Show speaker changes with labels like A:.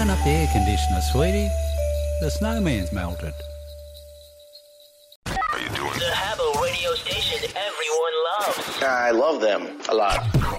A: Turn up the air conditioner, sweetie. The snowman's melted.
B: Are you doing
C: The Habbo radio station everyone loves.
D: I love them a lot.